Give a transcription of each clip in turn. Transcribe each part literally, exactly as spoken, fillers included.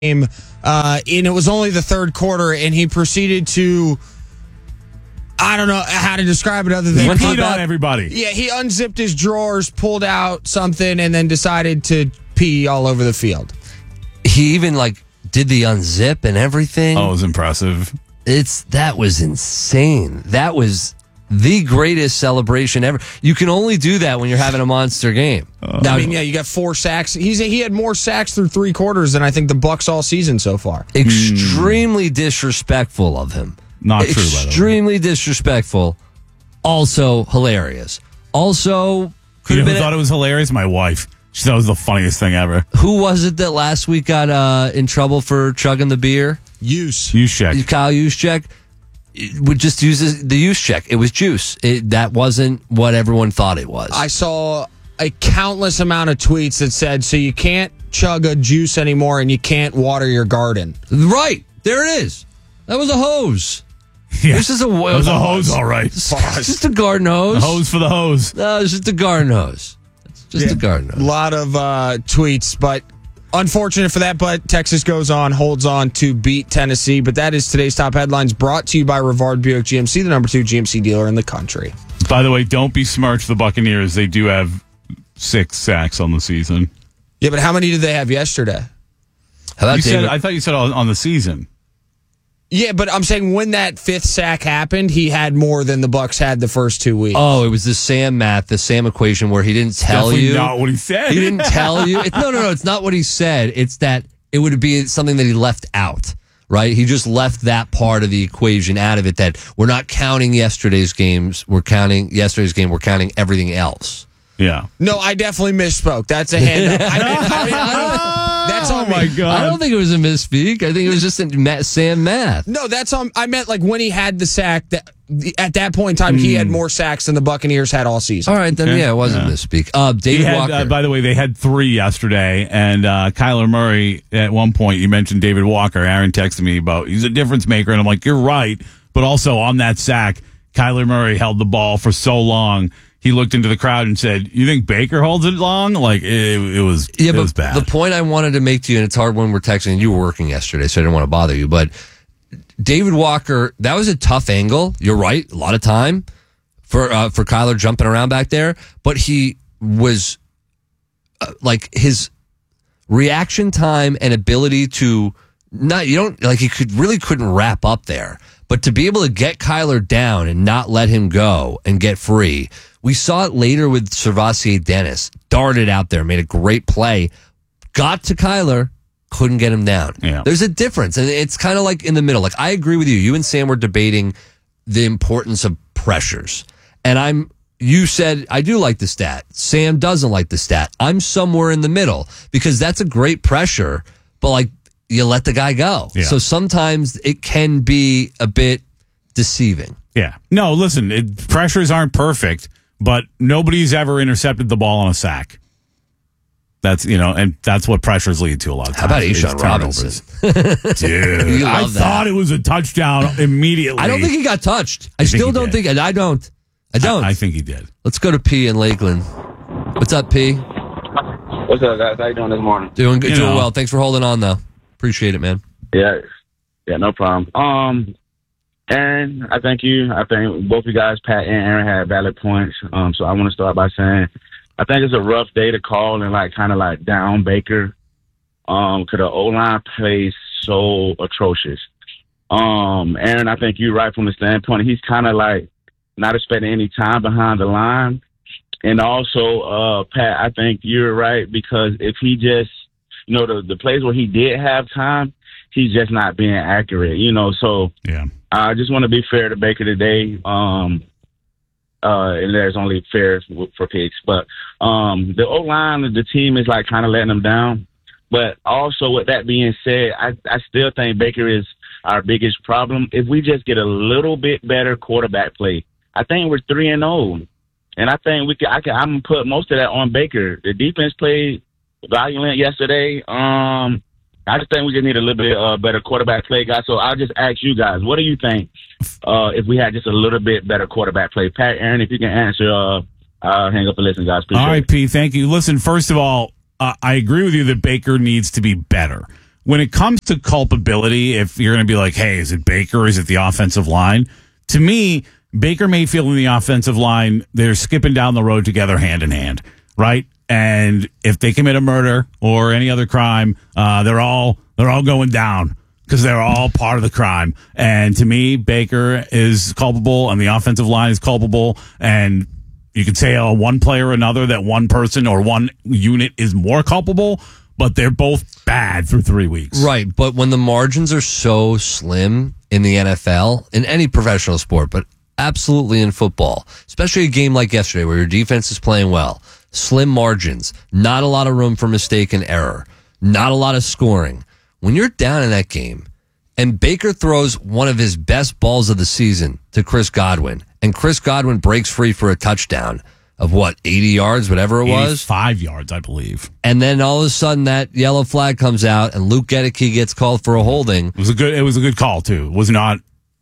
game, uh, and it was only the third quarter, and he proceeded to, I don't know how to describe it other than... He peed on everybody. Yeah, he unzipped his drawers, pulled out something, and then decided to pee all over the field. He even, like, did the unzip and everything. Oh, it was impressive. It's That was insane. That was the greatest celebration ever. You can only do that when you're having a monster game. Uh, now, I mean, yeah, you got four sacks. He's he had more sacks through three quarters than I think the Bucs all season so far. Extremely mm. disrespectful of him. Not true, by the way. Extremely disrespectful. Also hilarious. Also, you know who thought it was hilarious? My wife. She thought it was the funniest thing ever. Who was it that last week got uh, in trouble for chugging the beer? Use. Juszczyk. Kyle Juszczyk would just use the Juszczyk. It was juice. It, that wasn't what everyone thought it was. I saw a countless amount of tweets that said, so you can't chug a juice anymore and you can't water your garden. Right. There it is. That was a hose. Yeah. This is a, it was a hose, all right. It's just a garden hose. A hose for the hose. No, it's just a garden hose. It's just yeah. a garden hose. A lot of uh, tweets, but unfortunate for that, but Texas goes on, holds on to beat Tennessee. But that is today's top headlines, brought to you by Rivard Buick G M C, the number two G M C dealer in the country. By the way, don't besmirch the Buccaneers. They do have six sacks on the season. Yeah, but how many did they have yesterday? How about you David? said, I thought you said on, on the season. Yeah, but I'm saying when that fifth sack happened, he had more than the Bucs had the first two weeks. Oh, it was the Sam math, the Sam equation where he didn't tell Definitely you. Not what he said. He didn't tell you. It, no, no, no. It's not what he said. It's that it would be something that he left out. Right? He just left that part of the equation out of it. That we're not counting yesterday's games. We're counting yesterday's game. We're counting everything else. Yeah. No, I definitely misspoke. That's a hand up. I, I, I, I, that's on oh my me. God. I don't think it was a misspeak. I think it was just a Sam math. No, that's on. I meant like when he had the sack. That at that point in time, mm. he had more sacks than the Buccaneers had all season. All right, then okay. yeah, it wasn't yeah. a misspeak. Uh, David had, Walker. Uh, by the way, they had three yesterday, and uh, Kyler Murray. At one point, you mentioned David Walker. Aaron texted me about he's a difference maker, and I'm like, you're right. But also on that sack, Kyler Murray held the ball for so long. He looked into the crowd and said, "You think Baker holds it long?" Like it, it was. Yeah, it but was bad. The point I wanted to make to you, and it's hard when we're texting. You were working yesterday, so I didn't want to bother you. But David Walker, that was a tough angle. You're right, a lot of time for uh, for Kyler jumping around back there. But he was uh, like his reaction time and ability to not you don't like he could really couldn't wrap up there. But to be able to get Kyler down and not let him go and get free. We saw it later with Servassier Dennis. Darted out there, made a great play, got to Kyler, couldn't get him down. Yeah. There's a difference, and it's kind of like in the middle. Like I agree with you. You and Sam were debating the importance of pressures, and I'm. You said I do like the stat. Sam doesn't like the stat. I'm somewhere in the middle because that's a great pressure, but like you let the guy go. Yeah. So sometimes it can be a bit deceiving. Yeah. No, listen, it, pressures aren't perfect. But nobody's ever intercepted the ball on a sack. That's, you know, and that's what pressures lead to a lot of times. How about A'Shawn Robinson? Dude, I that. thought it was a touchdown immediately. I don't think he got touched. I, I still don't think, I don't. I don't. I, I think he did. Let's go to P in Lakeland. What's up, P? What's up, guys? How you doing this morning? Doing good, you doing know. well. Thanks for holding on, though. Appreciate it, man. Yeah, yeah, no problem. Um, Aaron, I thank you. I think both you guys, Pat and Aaron, had valid points. Um, so I want to start by saying I think it's a rough day to call and like kind of like down Baker. Um, because the O line plays so atrocious. Um, Aaron, I think you're right from the standpoint he's kind of like not expecting any time behind the line, and also uh, Pat, I think you're right because if he just, you know, the the plays where he did have time, he's just not being accurate. You know, so yeah. I just want to be fair to Baker today, um, uh, and there's only fair for pigs. But um, the O-line of the team is like kind of letting them down. But also, with that being said, I, I still think Baker is our biggest problem. If we just get a little bit better quarterback play, I think we're three and zero, and I think we can. I can. I'm gonna put most of that on Baker. The defense played valiant yesterday. Um. I just think we just need a little bit uh, better quarterback play, guys. So I'll just ask you guys, what do you think uh, if we had just a little bit better quarterback play? Pat, Aaron, if you can answer, uh, I'll hang up and listen, guys. Appreciate all right, it. P, thank you. Listen, first of all, uh, I agree with you that Baker needs to be better. when it comes to culpability, if you're going to be like, hey, is it Baker? Is it the offensive line? To me, Baker Mayfield and the offensive line, they're skipping down the road together hand in hand, right? And if they commit a murder or any other crime, uh, they're all they're all going down because they're all part of the crime. And to me, Baker is culpable and the offensive line is culpable. And you could say on one player or another that one person or one unit is more culpable, but they're both bad for three weeks. Right, but when the margins are so slim in the N F L, in any professional sport, but absolutely in football, especially a game like yesterday where your defense is playing well, slim margins, not a lot of room for mistake and error, not a lot of scoring. When you're down in that game and Baker throws one of his best balls of the season to Chris Godwin, and Chris Godwin breaks free for a touchdown of what, eighty yards, whatever it was? Five yards, I believe. And then all of a sudden that yellow flag comes out and Luke Gedeke gets called for a holding. It was a good, it was a good call, too. It was not,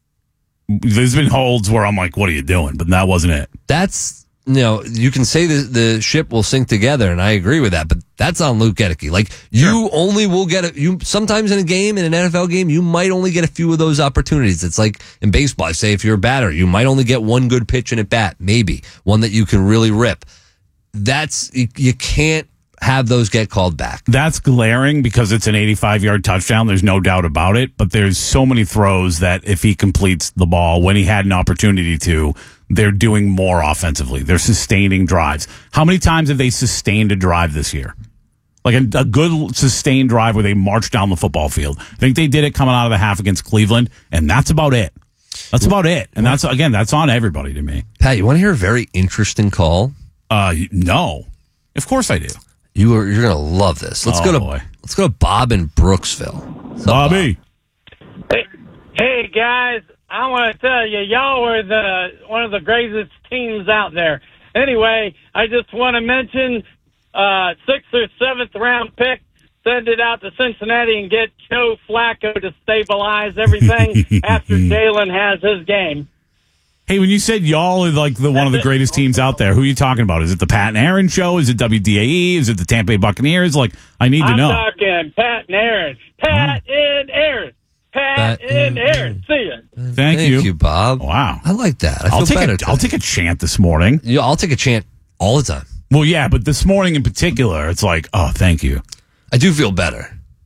there's been holds where I'm like, what are you doing? But that wasn't it. That's, you know, you can say the, the ship will sink together, and I agree with that, but that's on Luke Gedeke. Like, you sure. only will get a, you, sometimes in a game, in an N F L game, you might only get a few of those opportunities. It's like in baseball, I say if you're a batter, you might only get one good pitch in at bat, maybe, one that you can really rip. That's, you, you can't have those get called back. That's glaring because it's an eighty-five-yard touchdown. There's no doubt about it, but there's so many throws that if he completes the ball when he had an opportunity to, they're doing more offensively. They're sustaining drives. How many times have they sustained a drive this year? Like a, a good sustained drive where they march down the football field. I think they did it coming out of the half against Cleveland, and that's about it. That's about it. And that's, again, that's on everybody to me. Pat, you want to hear a very interesting call? Uh, no. Of course I do. You are, you're going to love this. Let's oh, go to boy. Let's go to Bob in Brooksville. What's up, Bobby. Bob? Hey, hey guys. I want to tell you, y'all were the one of the greatest teams out there. Anyway, I just want to mention uh, sixth or seventh round pick. Send it out to Cincinnati and get Joe Flacco to stabilize everything after Jalen has his game. Hey, when you said y'all are like the one of the greatest teams out there, who are you talking about? Is it the Pat and Aaron show? Is it W D A E? Is it the Tampa Bay Buccaneers? Like, I need to I'm know. I'm talking Pat and Aaron. Pat oh. and Aaron. Pat, Pat and Aaron. See ya. Thank, Thank you. you, Bob. Wow. I like that. I I'll feel take better a, today. I'll take a chant this morning. Yeah, I'll take a chant all the time. Well, yeah, but this morning in particular, it's like, oh, thank you. I do feel better.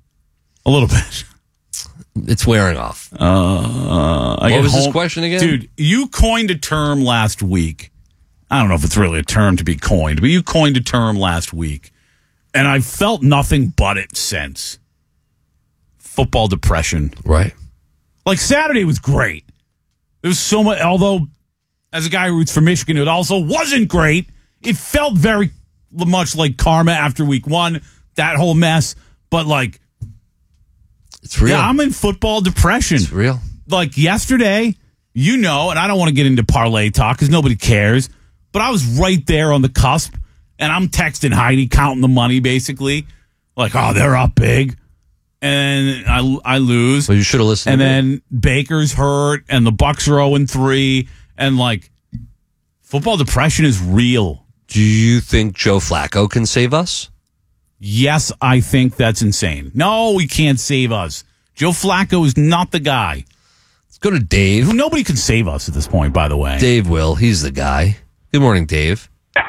A little bit. It's wearing off. Uh, I what was home, this question again? Dude, you coined a term last week. I don't know if it's really a term to be coined, but you coined a term last week. And I've felt nothing but it since. Football depression. Right. Like, Saturday was great. It was so much, although, as a guy who roots for Michigan, it also wasn't great. It felt very much like karma after week one, that whole mess. But, like, it's real. Yeah, I'm in football depression. It's real. Like, yesterday, you know, and I don't want to get into parlay talk because nobody cares, but I was right there on the cusp, and I'm texting Heidi, counting the money, basically. Like, oh, they're up big. And I, I lose. Well, you should have listened and to then me. Baker's hurt, and the Bucks are oh and three, and, like, football depression is real. Do you think Joe Flacco can save us? Yes, I think that's insane. No, he can't save us. Joe Flacco is not the guy. Let's go to Dave. Nobody can save us at this point, by the way. Dave will. He's the guy. Good morning, Dave.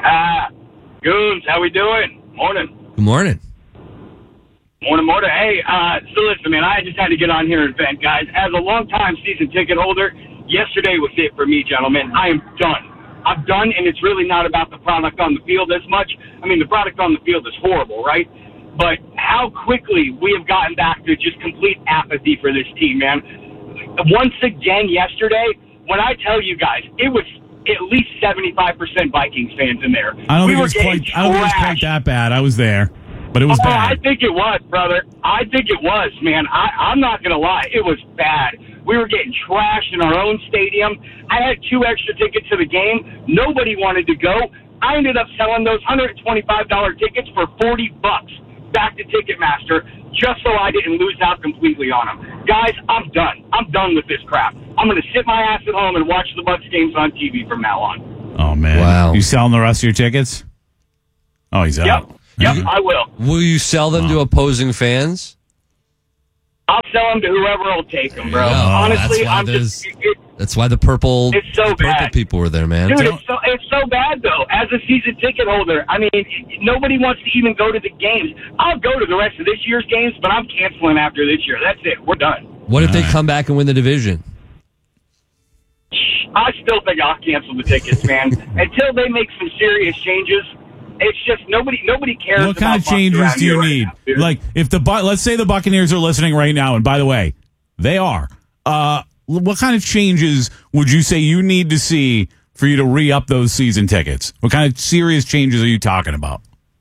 Goons, how we doing? Morning. Good morning. Morning, morning. Hey, uh, so listen, man, I just had to get on here and vent, guys. As a long-time season ticket holder, yesterday was it for me, gentlemen. I am done. I'm done, and it's really not about the product on the field as much. I mean, the product on the field is horrible, right? But how quickly we have gotten back to just complete apathy for this team, man. Once again yesterday, when I tell you guys, it was at least seventy-five percent Vikings fans in there. I don't we think it were was quite, getting I don't think it was quite that bad. I was there, but it was oh, bad. I think it was, brother. I think it was, man. I, I'm not going to lie. It was bad. We were getting trashed in our own stadium. I had two extra tickets to the game. Nobody wanted to go. I ended up selling those one hundred twenty-five dollars tickets for forty bucks back to Ticketmaster just so I didn't lose out completely on them. Guys, I'm done. I'm done with this crap. I'm going to sit my ass at home and watch the Bucks games on T V from now on. Oh, man. Wow. You selling the rest of your tickets? Oh, he's out. Yep. Yep, I will. Will you sell them Oh. to opposing fans? I'll sell them to whoever will take them, bro. Yeah, Honestly, that's why I'm just. there's- It, That's why the purple, It's so the purple bad. people were there, man. Dude, Don't- it's so it's so bad though. As a season ticket holder, I mean, nobody wants to even go to the games. I'll go to the rest of this year's games, but I'm canceling after this year. That's it. We're done. What if they All right. come back and win the division? I still think I'll cancel the tickets, man. Until they make some serious changes, it's just nobody nobody cares. What kind about of changes Bucs do you around here need? right now, dude. Like, if the Bu- let's say the Buccaneers are listening right now, and by the way, they are. Uh, what kind of changes would you say you need to see for you to re-up those season tickets? What kind of serious changes are you talking about?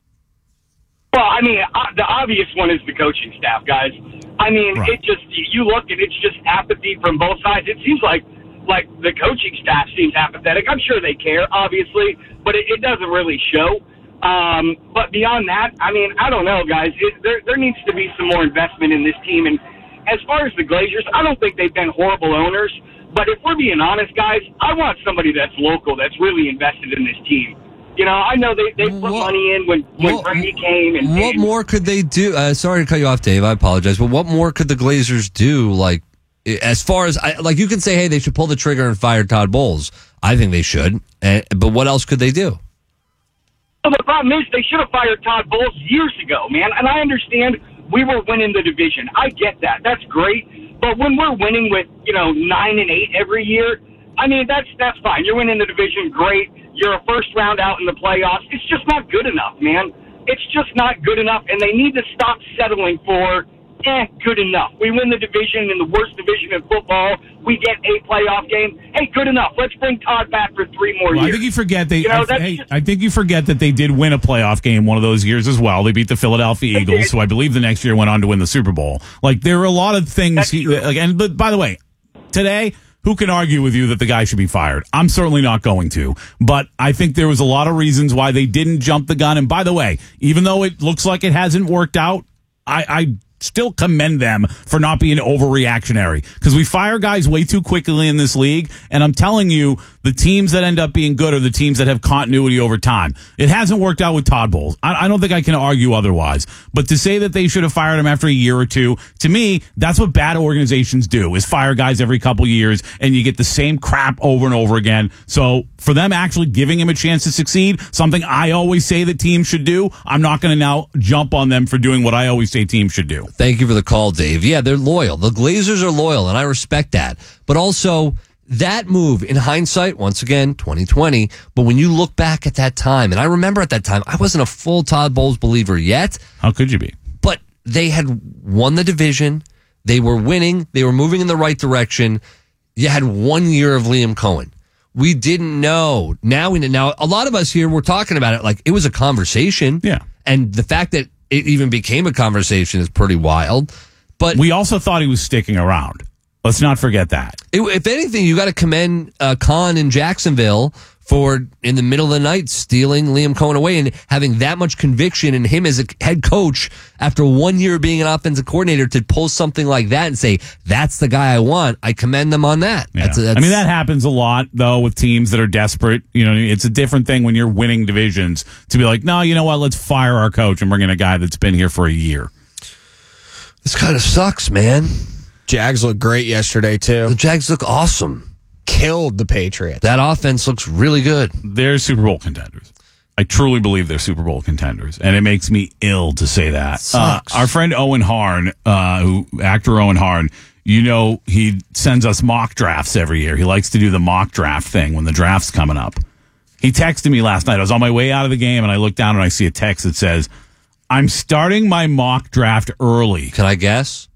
Well, I mean, uh, the obvious one is the coaching staff, guys. I mean, Right. it just you look and it's just apathy from both sides. It seems like like the coaching staff seems apathetic. I'm sure they care, obviously, but it, it doesn't really show. Um, but beyond that, I mean, I don't know, guys. It, there there needs to be some more investment in this team. And as far as the Glazers, I don't think they've been horrible owners. But if we're being honest, guys, I want somebody that's local, that's really invested in this team. You know, I know they, they put What- money in when, when what- Brady came. And What and- more could they do? Uh, sorry to cut you off, Dave. I apologize. But what more could the Glazers do? Like, as far as, I, like, you can say, hey, they should pull the trigger and fire Todd Bowles. I think they should. Uh, but what else could they do? Well, the problem is they should have fired Todd Bowles years ago, man. And I understand we were winning the division. I get that. That's great. But when we're winning with, you know, nine and eight every year, I mean, that's that's fine. You're winning the division, great. You're a first round out in the playoffs. It's just not good enough, man. It's just not good enough, and they need to stop settling for, eh, good enough. We win the division in the worst division in football. We get a playoff game. Hey, good enough. Let's bring Todd back for three more Well, I years. think you forget they. You know, I, that's hey, just- I think you forget that they did win a playoff game one of those years as well. They beat the Philadelphia They Eagles, did. who I believe the next year went on to win the Super Bowl. Like, there are a lot of things. That's He, true. like, and but by the way, today, who can argue with you that the guy should be fired? I'm certainly not going to. But I think there was a lot of reasons why they didn't jump the gun. And by the way, even though it looks like it hasn't worked out, I. I still commend them for not being overreactionary, because we fire guys way too quickly in this league. And I'm telling you, the teams that end up being good are the teams that have continuity over time. It hasn't worked out with Todd Bowles. I, I don't think I can argue otherwise. But to say that they should have fired him after a year or two, to me, that's what bad organizations do, is fire guys every couple years and you get the same crap over and over again. So for them actually giving him a chance to succeed, something I always say that teams should do, I'm not going to now jump on them for doing what I always say teams should do. Thank you for the call, Dave. Yeah, they're loyal. The Glazers are loyal, and I respect that. But also, that move, in hindsight, once again, twenty twenty, but when you look back at that time, and I remember at that time, I wasn't a full Todd Bowles believer yet, How could you be? but they had won the division. They were winning. They were moving in the right direction. You had one year of Liam Cohen. We didn't know. Now we know. Now, a lot of us here were talking about it like it was a conversation. Yeah. And the fact that it even became a conversation is pretty wild. But We also thought he was sticking around. Let's not forget that. It, if anything, you got to commend uh, Khan in Jacksonville for, in the middle of the night, stealing Liam Cohen away and having that much conviction in him as a head coach after one year being an offensive coordinator to pull something like that and say, that's the guy I want. I commend them on that. Yeah. That's, that's, I mean, that happens a lot, though, with teams that are desperate. You know, it's a different thing when you're winning divisions to be like, no, you know what? Let's fire our coach and bring in a guy that's been here for a year. this kind of sucks, man. Jags looked great yesterday, The too. Jags look awesome. Killed the Patriots. That offense looks really good. They're Super Bowl contenders. I truly believe they're Super Bowl contenders, and it makes me ill to say that. Sucks. Uh, our friend Owen Harn, uh, who actor Owen Harn, you know, he sends us mock drafts every year. He likes to do the mock draft thing when the draft's coming up. He texted me last night. I was on my way out of the game, and I look down and I see a text that says, I'm starting my mock draft early. Can I guess?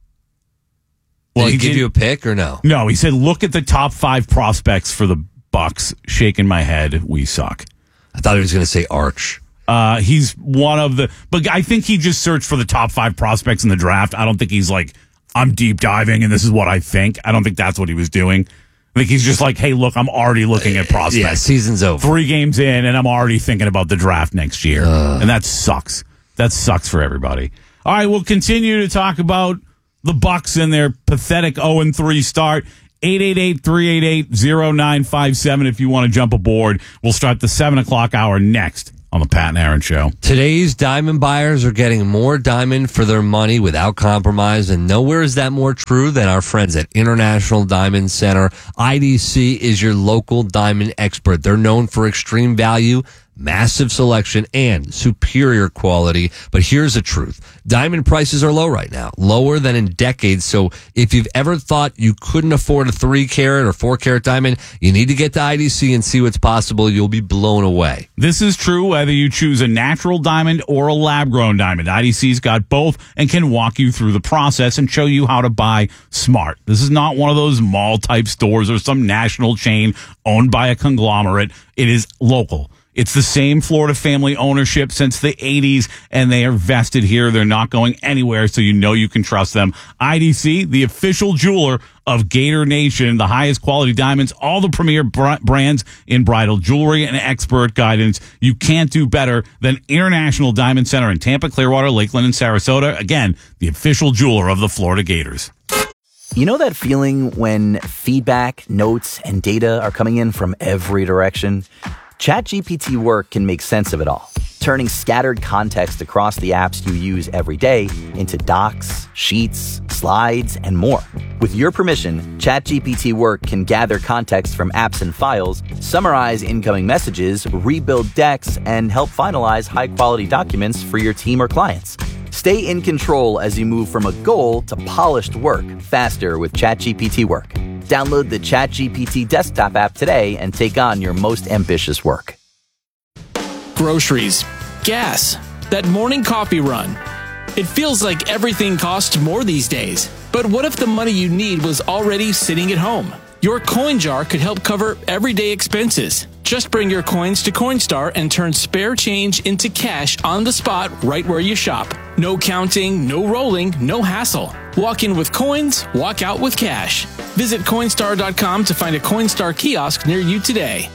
Did Well, he he give did- you a pick or no? No, he said, look at the top five prospects for the Bucks. Shaking my head, we suck. I thought he was going to say Arch. Uh, he's one of the, but I think he just searched for the top five prospects in the draft. I don't think he's like, I'm deep diving and this is what I think. I don't think that's what he was doing. I think he's just like, hey, look, I'm already looking at prospects. Yeah, season's over. Three games in and I'm already thinking about the draft next year. Uh. And that sucks. That sucks for everybody. All right, we'll continue to talk about the Bucks and their pathetic oh and three start. eight eight eight, three eight eight, oh nine five seven if you want to jump aboard. We'll start the seven o'clock hour next on the Pat and Aaron Show. Today's diamond buyers are getting more diamond for their money without compromise, and nowhere is that more true than our friends at International Diamond Center. I D C is your local diamond expert. They're known for extreme value, massive selection, and superior quality. But here's the truth. Diamond prices are low right now, lower than in decades. So if you've ever thought you couldn't afford a three carat or four carat diamond, you need to get to I D C and see what's possible. You'll be blown away. This is true whether you choose a natural diamond or a lab-grown diamond. I D C's got both and can walk you through the process and show you how to buy smart. This is not one of those mall-type stores or some national chain owned by a conglomerate. It is local. It's the same Florida family ownership since the eighties, and they are vested here. They're not going anywhere, so you know you can trust them. I D C, the official jeweler of Gator Nation, the highest quality diamonds, all the premier br- brands in bridal jewelry and expert guidance. You can't do better than International Diamond Center in Tampa, Clearwater, Lakeland, and Sarasota. Again, the official jeweler of the Florida Gators. You know that feeling when feedback, notes, and data are coming in from every direction? ChatGPT Work can make sense of it all, turning scattered context across the apps you use every day into docs, sheets, slides, and more. With your permission, ChatGPT Work can gather context from apps and files, summarize incoming messages, rebuild decks, and help finalize high-quality documents for your team or clients. Stay in control as you move from a goal to polished work faster with ChatGPT Work. Download the ChatGPT desktop app today and take on your most ambitious work. Groceries, gas, that morning coffee run. It feels like everything costs more these days. But what if the money you need was already sitting at home? Your coin jar could help cover everyday expenses. Just bring your coins to Coinstar and turn spare change into cash on the spot right where you shop. No counting, no rolling, no hassle. Walk in with coins, walk out with cash. Visit Coinstar dot com to find a Coinstar kiosk near you today.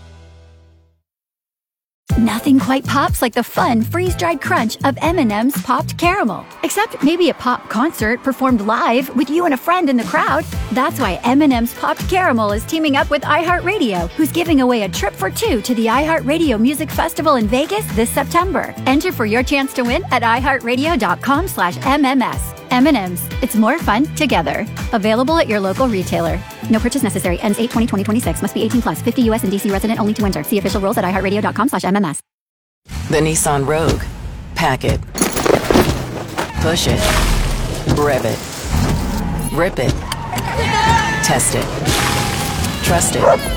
Nothing quite pops like the fun freeze-dried crunch of M and M's Popped Caramel. Except maybe a pop concert performed live with you and a friend in the crowd. That's why M and M's Popped Caramel is teaming up with iHeartRadio, who's giving away a trip for two to the iHeartRadio Music Festival in Vegas this September. Enter for your chance to win at iHeartRadio.com slash MMS. M and M's. It's more fun together. Available at your local retailer. No purchase necessary. Ends eight twenty twenty twenty-six. Must be eighteen plus. fifty U S and D C resident only to enter. See official rules at iHeartRadio.com slash MMS. The Nissan Rogue. Pack it. Push it. Rev it. Rip it. Test it. Trust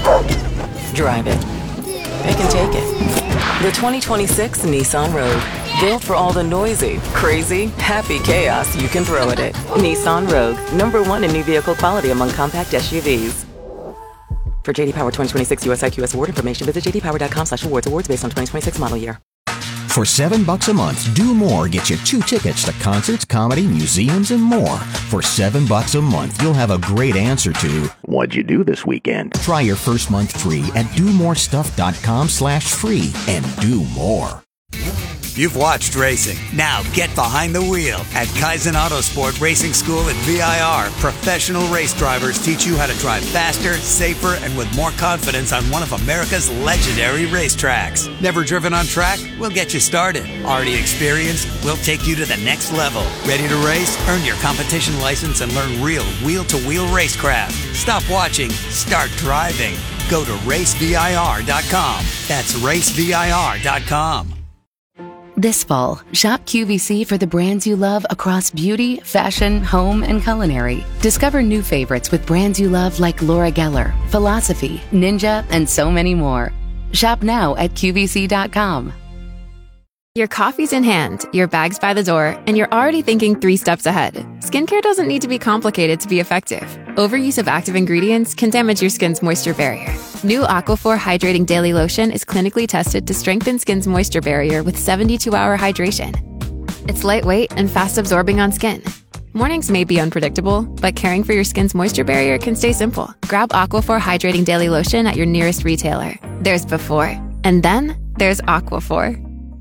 it. Drive it. It can take it. The twenty twenty-six Nissan Rogue. Built for all the noisy, crazy, happy chaos you can throw at it. Nissan Rogue. Number one in new vehicle quality among compact S U Vs. For J D Power twenty twenty-six U S I Q S award information, visit jdpower.com slash awards. Awards based on twenty twenty-six model year. For seven bucks a month, Do More gets you two tickets to concerts, comedy, museums, and more. For seven bucks a month, you'll have a great answer to what'd you do this weekend? Try your first month free at do more stuff dot com slash free and do more. You've watched racing. Now get behind the wheel. At Kaizen Autosport Racing School at V I R, professional race drivers teach you how to drive faster, safer, and with more confidence on one of America's legendary racetracks. Never driven on track? We'll get you started. Already experienced? We'll take you to the next level. Ready to race? Earn your competition license and learn real wheel-to-wheel racecraft. Stop watching. Start driving. Go to race V I R dot com. That's race V I R dot com. This fall, shop Q V C for the brands you love across beauty, fashion, home, and culinary. Discover new favorites with brands you love like Laura Geller, Philosophy, Ninja, and so many more. Shop now at Q V C dot com. Your coffee's in hand, your bag's by the door, and you're already thinking three steps ahead. Skincare doesn't need to be complicated to be effective. Overuse of active ingredients can damage your skin's moisture barrier. New Aquaphor Hydrating Daily Lotion is clinically tested to strengthen skin's moisture barrier with seventy-two hour hydration. It's lightweight and fast absorbing on skin. Mornings may be unpredictable, but caring for your skin's moisture barrier can stay simple. Grab Aquaphor Hydrating Daily Lotion at your nearest retailer. There's before, and then there's Aquaphor.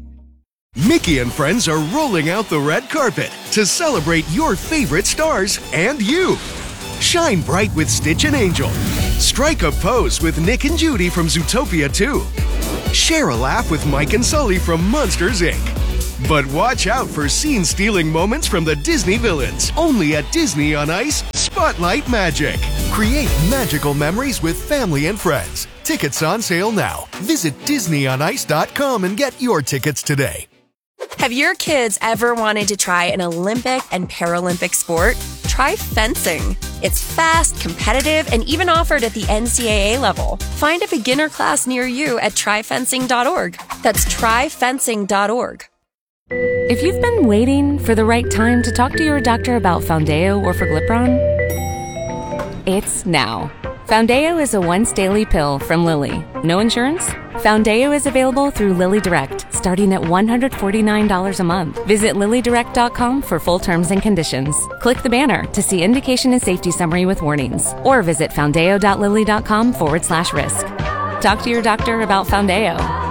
Mickey and friends are rolling out the red carpet to celebrate your favorite stars and you. Shine bright with Stitch and Angel. Strike a pose with Nick and Judy from Zootopia two. Share a laugh with Mike and Sully from Monsters, Incorporated. But watch out for scene-stealing moments from the Disney villains. Only at Disney on Ice, Spotlight Magic. Create magical memories with family and friends. Tickets on sale now. Visit disney on ice dot com and get your tickets today. Have your kids ever wanted to try an Olympic and Paralympic sport? Try fencing. It's fast, competitive, and even offered at the N C double A level. Find a beginner class near you at try fencing dot org. That's try fencing dot org. If you've been waiting for the right time to talk to your doctor about Foundeo or Forglipron, it's now. Foundeo is a once-daily pill from Lilly. No insurance? Foundeo is available through Lilly Direct, starting at one hundred forty-nine dollars a month. Visit lilly direct dot com for full terms and conditions. Click the banner to see indication and safety summary with warnings, or visit foundeo dot lilly dot com forward slash risk. Talk to your doctor about Foundeo.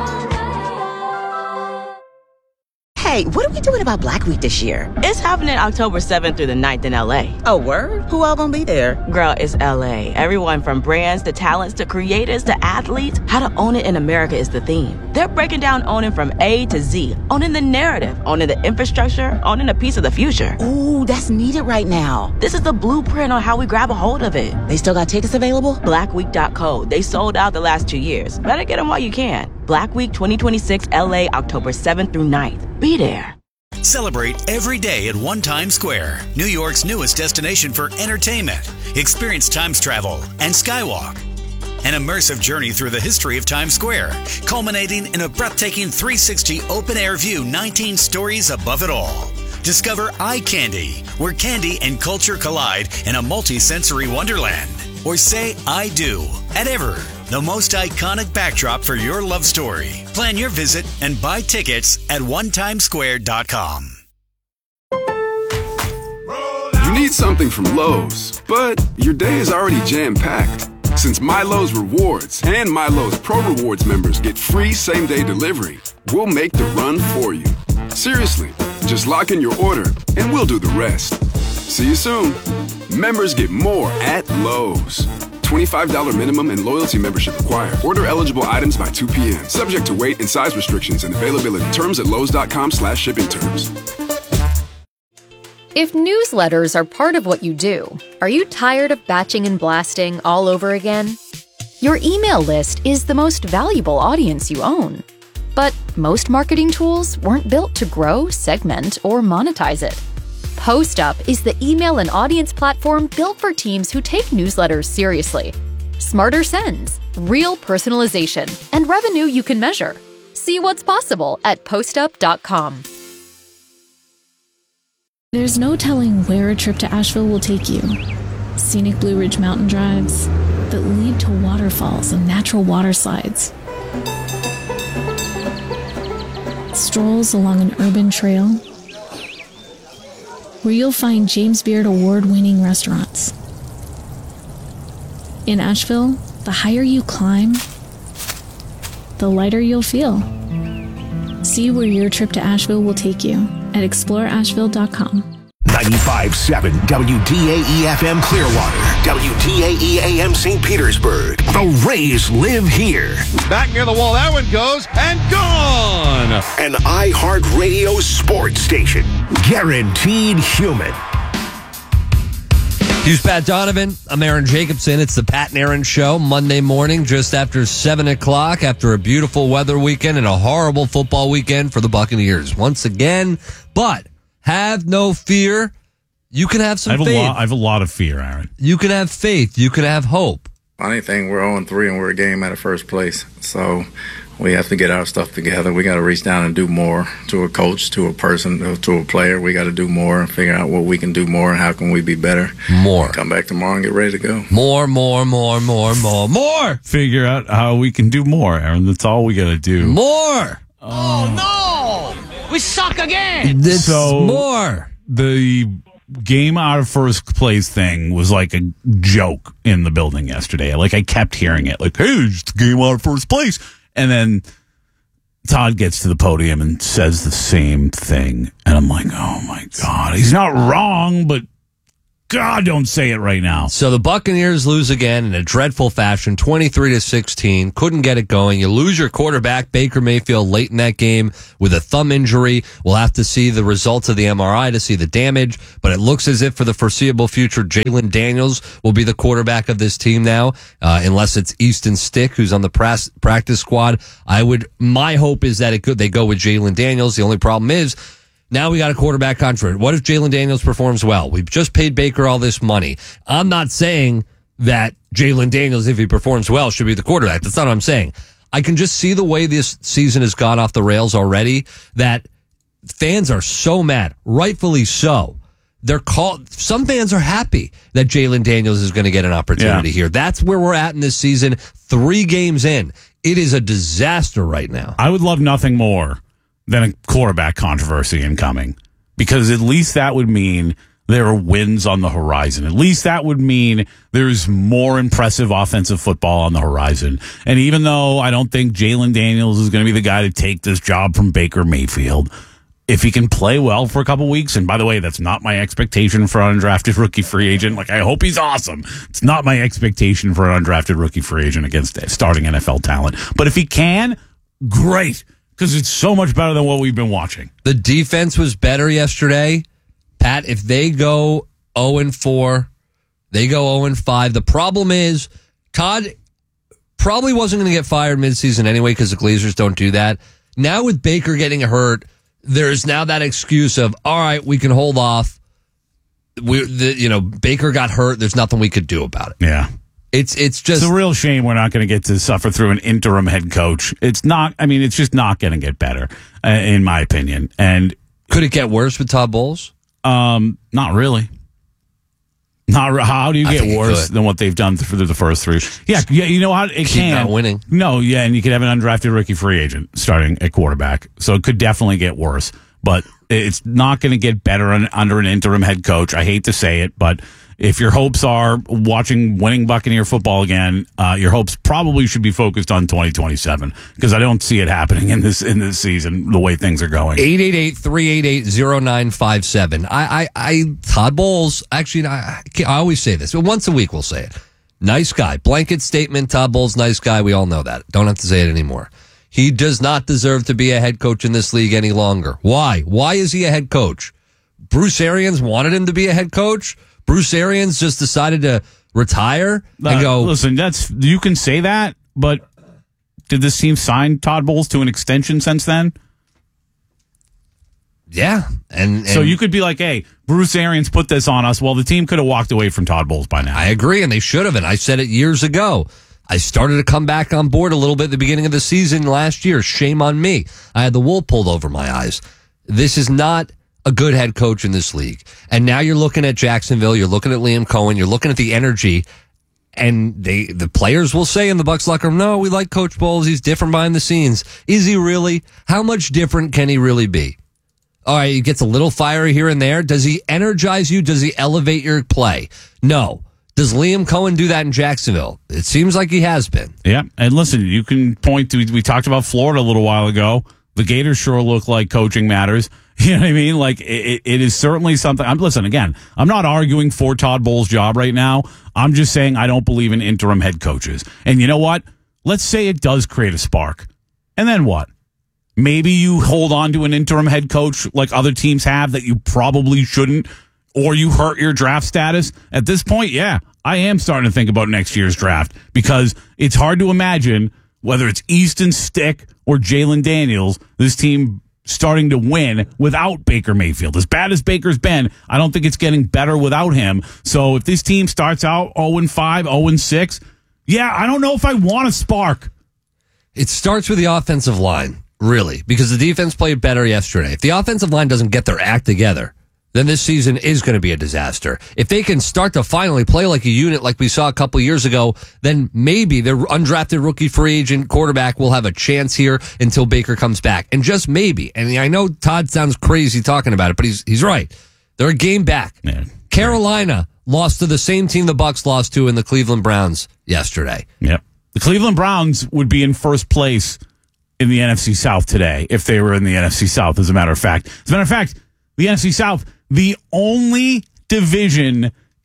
Hey, what are we doing about Black Week this year? It's happening October seventh through the ninth in L A. Oh, word? Who all gonna be there? Girl, it's L A. Everyone from brands to talents to creators to athletes. How to own it in America is the theme. They're breaking down owning from A to Z. Owning the narrative, owning the infrastructure, owning a piece of the future. Ooh, that's needed right now. This is the blueprint on how we grab a hold of it. They still got tickets available? black week dot co. They sold out the last two years. Better get them while you can. Black Week twenty twenty-six L A, October seventh through ninth. Be there. Celebrate every day at One Times Square, New York's newest destination for entertainment. Experience Times travel and Skywalk. An immersive journey through the history of Times Square, culminating in a breathtaking three sixty open-air view, nineteen stories above it all. Discover Eye Candy, where candy and culture collide in a multi-sensory wonderland. Or say I do at Ever, the most iconic backdrop for your love story. Plan your visit and buy tickets at one times square dot com. You need something from Lowe's, but your day is already jam-packed. Since MyLowe's Rewards and MyLowe's Pro Rewards members get free same-day delivery, we'll make the run for you. Seriously, just lock in your order and we'll do the rest. See you soon. Members get more at Lowe's. twenty-five dollars minimum and loyalty membership required. Order eligible items by two p.m. Subject to weight and size restrictions and availability. Terms at lowes dot com slash shipping terms. If newsletters are part of what you do, are you tired of batching and blasting all over again? Your email list is the most valuable audience you own. But most marketing tools weren't built to grow, segment, or monetize it. PostUp is the email and audience platform built for teams who take newsletters seriously. Smarter sends, real personalization, and revenue you can measure. See what's possible at postup dot com. There's no telling where a trip to Asheville will take you. Scenic Blue Ridge mountain drives that lead to waterfalls and natural water slides. Strolls along an urban trail where you'll find James Beard award-winning restaurants. In Asheville, the higher you climb, the lighter you'll feel. See where your trip to Asheville will take you at explore asheville dot com. ninety-five point seven W D A E F M Clearwater, W D A E A M Saint Petersburg. The Rays live here. Back near the wall, that one goes and gone. An iHeartRadio sports station. Guaranteed human. He's Pat Donovan. I'm Aaron Jacobson. It's the Pat and Aaron Show, Monday morning, just after seven o'clock, after a beautiful weather weekend and a horrible football weekend for the Buccaneers once again. But have no fear. You can have some I have faith. A lot, I have a lot of fear, Aaron. You can have faith. You can have hope. Funny thing, we're oh and three and we're a game out of first place. So we have to get our stuff together. We got to reach down and do more to a coach, to a person, to a player. We got to do more and figure out what we can do more and how can we be better. More. Come back tomorrow and get ready to go. More, more, more, more, more, more. Figure out how we can do more, Aaron. That's all we got to do. More. Oh, no. We suck again. This so more. The game out of first place thing was like a joke in the building yesterday. Like I kept hearing it. Like, hey, it's the game out of first place. And then Todd gets to the podium and says the same thing. And I'm like, oh, my God. He's not wrong, but God, don't say it right now. So the Buccaneers lose again in a dreadful fashion, twenty-three to sixteen. Couldn't get it going. You lose your quarterback, Baker Mayfield, late in that game with a thumb injury. We'll have to see the results of the M R I to see the damage, but it looks as if for the foreseeable future, Jalen Daniels will be the quarterback of this team now, uh, unless it's Easton Stick, who's on the pras- practice squad. I would, my hope is that it could, they go with Jalen Daniels. The only problem is, now we got a quarterback contract. What if Jalen Daniels performs well? We've just paid Baker all this money. I'm not saying that Jalen Daniels, if he performs well, should be the quarterback. That's not what I'm saying. I can just see the way this season has gone off the rails already that fans are so mad, rightfully so. They're called. Some fans are happy that Jalen Daniels is going to get an opportunity Yeah. here. That's where we're at in this season. Three games in, it is a disaster right now. I would love nothing more than a quarterback controversy incoming, because at least that would mean there are wins on the horizon. At least that would mean there's more impressive offensive football on the horizon. And even though I don't think Jalen Daniels is going to be the guy to take this job from Baker Mayfield, if he can play well for a couple weeks, and by the way, that's not my expectation for an undrafted rookie free agent. Like, I hope he's awesome. It's not my expectation for an undrafted rookie free agent against starting N F L talent. But if he can, great. Because it's so much better than what we've been watching. The defense was better yesterday. Pat, if they go oh and four, they go oh and five. The problem is, Todd probably wasn't going to get fired midseason anyway because the Glazers don't do that. Now with Baker getting hurt, there's now that excuse of, all right, we can hold off. We, the, you know, Baker got hurt. There's nothing we could do about it. Yeah. It's it's just it's a real shame we're not going to get to suffer through an interim head coach. It's not. I mean, it's just not going to get better, uh, in my opinion. And could it get worse with Todd Bowles? Um, not really. Not re- how do you I get think worse than what they've done for the first three? Yeah, yeah. You know how it Keep can not winning. No, yeah, and you could have an undrafted rookie free agent starting at quarterback, so it could definitely get worse. But it's not going to get better un- under an interim head coach. I hate to say it, but if your hopes are watching winning Buccaneer football again, uh, your hopes probably should be focused on twenty twenty-seven, because I don't see it happening in this in this season the way things are going. eight eight eight, three eight eight, zero nine five seven. I, I, I, Todd Bowles, actually, I, I always say this, but once a week we'll say it. Nice guy. Blanket statement, Todd Bowles, nice guy. We all know that. Don't have to say it anymore. He does not deserve to be a head coach in this league any longer. Why? Why is he a head coach? Bruce Arians wanted him to be a head coach. Bruce Arians just decided to retire and Uh, go. Listen, that's you can say that, but did this team sign Todd Bowles to an extension since then? Yeah, and, and so you could be like, "Hey, Bruce Arians put this on us." Well, the team could have walked away from Todd Bowles by now. I agree, and they should have. And I said it years ago. I started to come back on board a little bit at the beginning of the season last year. Shame on me. I had the wool pulled over my eyes. This is not a good head coach in this league. And now you're looking at Jacksonville, you're looking at Liam Cohen, you're looking at the energy, and they the players will say in the Bucs locker room, no, we like Coach Bowles, he's different behind the scenes. Is he really? How much different can he really be? All right, he gets a little fiery here and there. Does he energize you? Does he elevate your play? No. Does Liam Cohen do that in Jacksonville? It seems like he has been. Yeah, and listen, you can point to, we talked about Florida a little while ago. The Gators sure look like coaching matters. You know what I mean? Like, it, it is certainly something. I'm listen, again, I'm not arguing for Todd Bowles' job right now. I'm just saying I don't believe in interim head coaches. And you know what? Let's say it does create a spark. And then what? Maybe you hold on to an interim head coach like other teams have that you probably shouldn't, or you hurt your draft status. At this point, yeah, I am starting to think about next year's draft, because it's hard to imagine, whether it's Easton Stick or Jalen Daniels, this team starting to win without Baker Mayfield. As bad as Baker's been, I don't think it's getting better without him. So if this team starts out oh and five, oh and six, yeah, I don't know if I want a spark. It starts with the offensive line, really, because the defense played better yesterday. If the offensive line doesn't get their act together, then this season is going to be a disaster. If they can start to finally play like a unit like we saw a couple years ago, then maybe their undrafted rookie free agent quarterback will have a chance here until Baker comes back. And just maybe, and I know Todd sounds crazy talking about it, but he's he's right. They're a game back. Yeah. Carolina lost to the same team the Bucs lost to in the Cleveland Browns yesterday. Yep. The Cleveland Browns would be in first place in the N F C South today if they were in the N F C South, as a matter of fact. As a matter of fact, the N F C South, the only division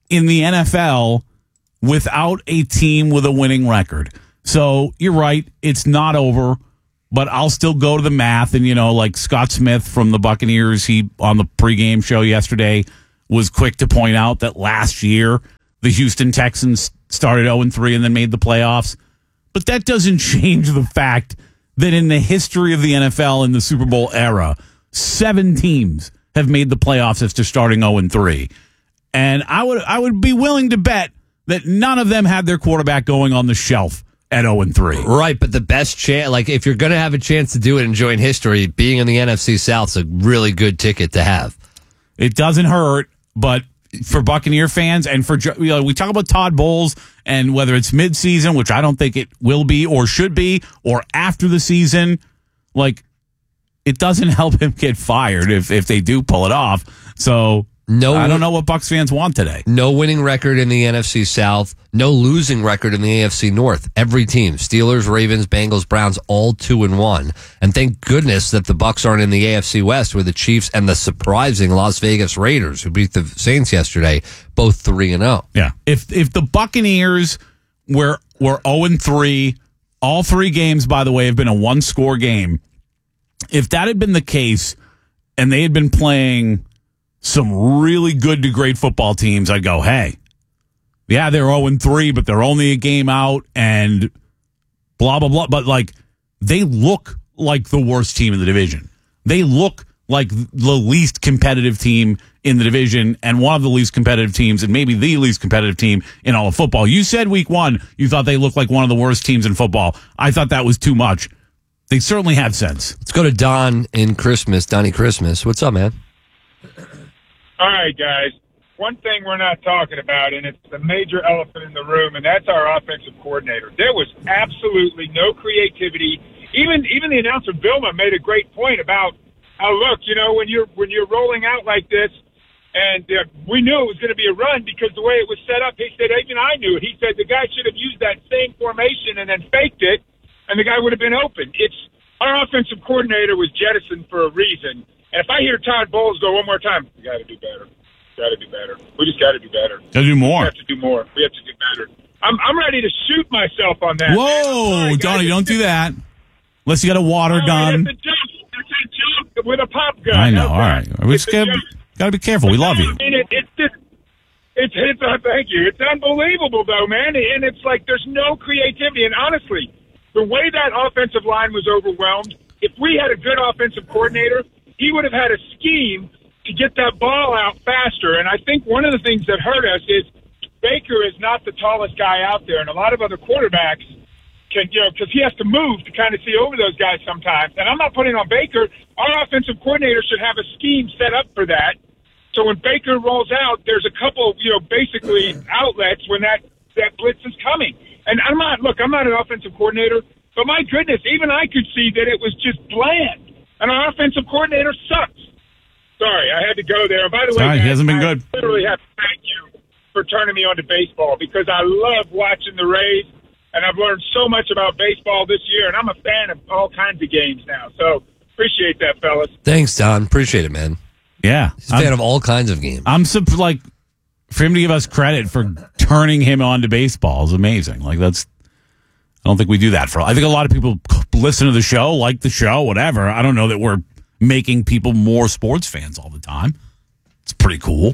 in the N F L without a team with a winning record. So you're right. It's not over, but I'll still go to the math. And, you know, like Scott Smith from the Buccaneers, he on the pregame show yesterday was quick to point out that last year the Houston Texans started oh and three and then made the playoffs. But that doesn't change the fact that in the history of the N F L in the Super Bowl era, seven teams have made the playoffs after starting oh and three. And I would I would be willing to bet that none of them had their quarterback going on the shelf at oh and three. Right, but the best chance, like if you're going to have a chance to do it and join history, being in the N F C South is a really good ticket to have. It doesn't hurt, but for Buccaneer fans and for, you know, we talk about Todd Bowles and whether it's midseason, which I don't think it will be or should be, or after the season, like it doesn't help him get fired if, if they do pull it off. So no, I don't know what Bucs fans want today. No winning record in the N F C South. No losing record in the A F C North. Every team, Steelers, Ravens, Bengals, Browns, all two and one. And thank goodness that the Bucs aren't in the A F C West with the Chiefs and the surprising Las Vegas Raiders, who beat the Saints yesterday, both three and zero. Yeah, if if the Buccaneers were were zero and three, all three games, by the way, have been a one score game. If that had been the case, and they had been playing some really good to great football teams, I'd go, hey, yeah, they're oh and three, but they're only a game out and blah, blah, blah. But, like, they look like the worst team in the division. They look like the least competitive team in the division and one of the least competitive teams and maybe the least competitive team in all of football. You said week one you thought they looked like one of the worst teams in football. I thought that was too much. They certainly have sense. Let's go to Don in Christmas. Donnie Christmas. What's up, man? All right, guys. One thing we're not talking about, and it's the major elephant in the room, and that's our offensive coordinator. There was absolutely no creativity. Even even the announcer Vilma made a great point about how, look, you know, when you're when you're rolling out like this, and uh, we knew it was going to be a run because the way it was set up. He said, even I knew it. He said the guy should have used that same formation and then faked it, and the guy would have been open. It's our offensive coordinator was jettisoned for a reason. And if I hear Todd Bowles go one more time, we got to do better. Got to do better. We just got to do better. Got to do more. We have to do more. We have to do better. I'm I'm ready to shoot myself on that. Whoa, sorry, Donnie, don't do that. Unless you got a water oh, gun. That's a joke. That's a joke with a pop gun. I know. That's all right. right. We just got to be careful. We love you. I mean, it, it's just, it's, it's uh, thank you. It's unbelievable, though, man. And it's like there's no creativity. And honestly, the way that offensive line was overwhelmed, if we had a good offensive coordinator, he would have had a scheme to get that ball out faster. And I think one of the things that hurt us is Baker is not the tallest guy out there, and a lot of other quarterbacks can, you know, because he has to move to kind of see over those guys sometimes. And I'm not putting on Baker. Our offensive coordinator should have a scheme set up for that. So when Baker rolls out, there's a couple, you know, basically outlets when that, that blitz is coming. And I'm not, look, I'm not an offensive coordinator, but my goodness, even I could see that it was just bland. And our offensive coordinator sucks. Sorry, I had to go there. By the way, Sorry, guys, he hasn't been I good. literally have to thank you for turning me on to baseball because I love watching the Rays, and I've learned so much about baseball this year, and I'm a fan of all kinds of games now. So appreciate that, fellas. Thanks, Don. Appreciate it, man. Yeah. He's a fan I'm, of all kinds of games. I'm so, like, for him to give us credit for turning him on to baseball is amazing. Like, that's, I don't think we do that for, I think a lot of people listen to the show, like the show, whatever. I don't know that we're making people more sports fans all the time. It's pretty cool.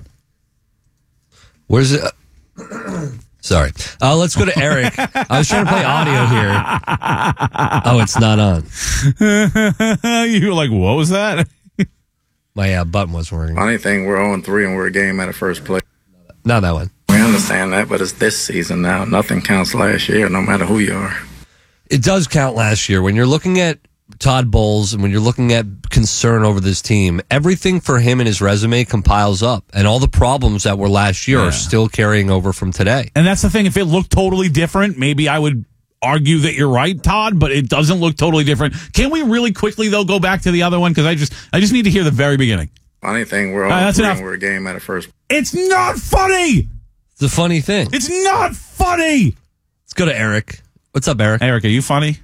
Where's it? Uh, sorry. Uh, let's go to Eric. I was trying to play audio here. Oh, it's not on. You were like, what was that? My uh, button wasn't working. Funny thing, we're oh and three and we're a game out of first place. Not that one. We understand that, but it's this season now. Nothing counts last year, no matter who you are. It does count last year. When you're looking at Todd Bowles and when you're looking at concern over this team, everything for him and his resume compiles up. And all the problems that were last year yeah. are still carrying over from today. And that's the thing. If it looked totally different, maybe I would argue that you're right, Todd, but it doesn't look totally different. Can we really quickly, though, go back to the other one? Because I just I just need to hear the very beginning. Funny thing, we're all uh, that's enough. We're a game out of first. It's not funny! It's a funny thing. It's not funny! Let's go to Eric. What's up, Eric? Eric, are you funny?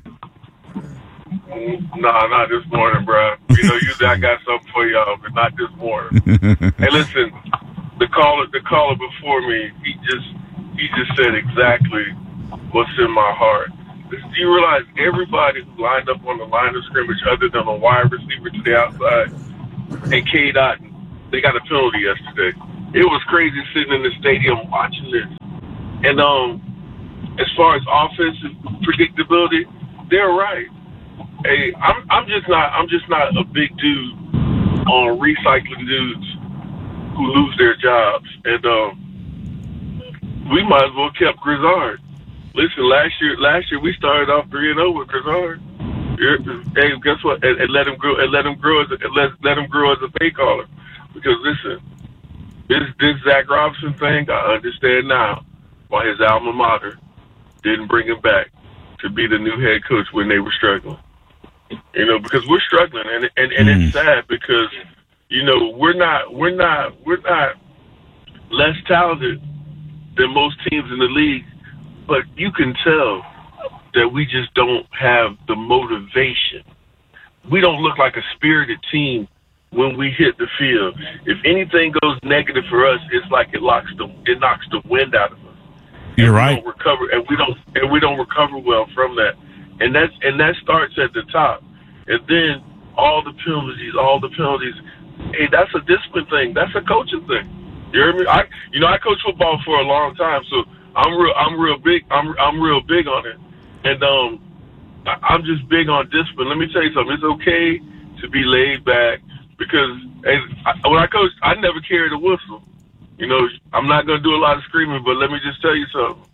Nah, not this morning, bro. You know, usually I got something for y'all, but not this morning. Hey, listen, the caller, the caller before me, he just he just said exactly what's in my heart. Do you realize everybody who lined up on the line of scrimmage, other than a wide receiver to the outside, and K. Dot, they got a penalty yesterday. It was crazy sitting in the stadium watching this. And um, as far as offensive predictability, they're right. Hey, I'm I'm just not I'm just not a big dude on recycling dudes who lose their jobs. And um, we might as well kept Grizzard. Listen, last year last year we started off three and zero with Grizzard. Hey, guess what? And, and let him grow and let him grow as a, let let him grow as a play caller. Because listen, this this Zach Robinson thing, I understand now why his alma mater didn't bring him back to be the new head coach when they were struggling. You know, because we're struggling, and and, and mm. it's sad because you know we're not we're not we're not less talented than most teams in the league, but you can tell that we just don't have the motivation. We don't look like a spirited team when we hit the field. If anything goes negative for us, it's like it locks the it knocks the wind out of us. You're and right. We don't recover, and we don't and we don't recover well from that. And that's and that starts at the top, and then all the penalties, all the penalties. Hey, that's a discipline thing. That's a coaching thing. You hear me? I, you know, I coached football for a long time, so I'm real. I'm real big. I'm I'm real big on it, and um, I, I'm just big on discipline. Let me tell you something. It's okay to be laid back because hey, I, when I coached, I never carried a whistle. You know, I'm not going to do a lot of screaming, but let me just tell you something.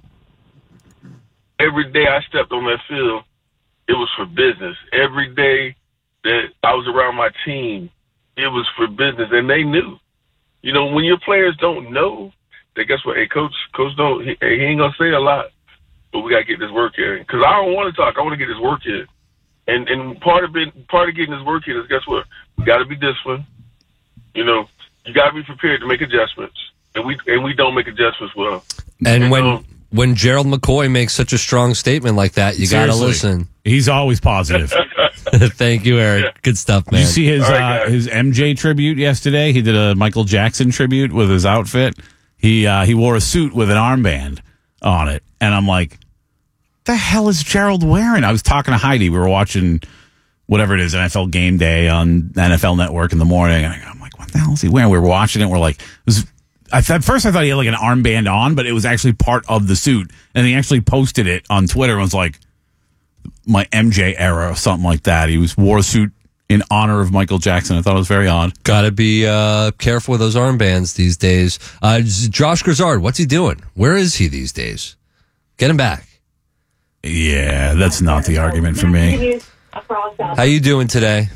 Every day I stepped on that field, it was for business. Every day that I was around my team, it was for business, and they knew. You know, when your players don't know, they guess what? Hey, coach, coach, don't he, he ain't gonna say a lot, but we gotta get this work in. Because I don't want to talk. I want to get this work in. And and part of it, part of getting this work in is guess what? We got to be disciplined. You know, you got to be prepared to make adjustments, and we and we don't make adjustments well. And, and when. Um, When Gerald McCoy makes such a strong statement like that, you got to listen. He's always positive. Thank you, Eric. Yeah. Good stuff, man. Did you see his right, uh, his M J tribute yesterday? He did a Michael Jackson tribute with his outfit. He uh, he wore a suit with an armband on it, and I'm like, the hell is Gerald wearing? I was talking to Heidi. We were watching whatever it is, N F L Game Day on N F L Network in the morning, and I'm like, what the hell is he wearing? We were watching it. We're like, it was. I th- at first, I thought he had like an armband on, but it was actually part of the suit. And he actually posted it on Twitter and was like, my M J era or something like that. He was wore a suit in honor of Michael Jackson. I thought it was very odd. Got to be uh, careful with those armbands these days. Uh, Josh Grizzard, what's he doing? Where is he these days? Get him back. Yeah, that's not the argument for me. How you doing today?